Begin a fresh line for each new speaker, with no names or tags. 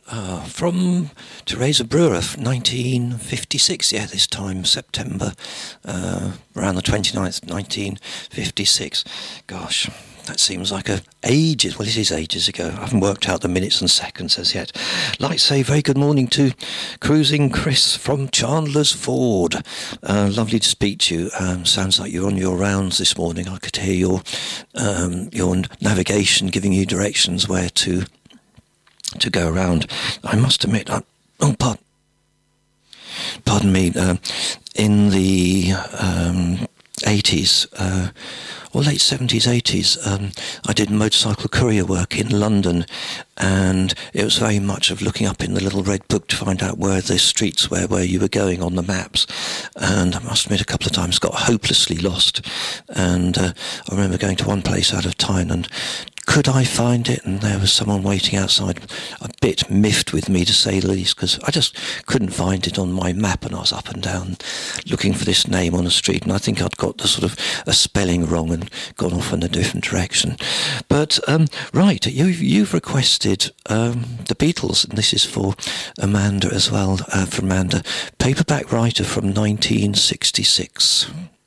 From Teresa Brewer, 1956, this time, September, around the 29th, 1956. Gosh, that seems like ages, well, it is ages ago. I haven't worked out the minutes and seconds as yet. Like to say, very good morning to Cruising Chris from Chandler's Ford. Lovely to speak to you. Sounds like you're on your rounds this morning. I could hear your navigation giving you directions where to go around. I must admit, pardon me, in the 80s, or late 70s, 80s, I did motorcycle courier work in London, and it was very much of looking up in the little red book to find out where the streets were, where you were going on the maps. And I must admit, a couple of times got hopelessly lost. And I remember going to one place out of town, and could I find it? And there was someone waiting outside, a bit miffed with me, to say the least, because I just couldn't find it on my map, and I was up and down looking for this name on the street, and I think I'd got the sort of a spelling wrong and gone off in a different direction. But right, you've requested the Beatles, and this is for Amanda as well, from Amanda, Paperback Writer from 1966.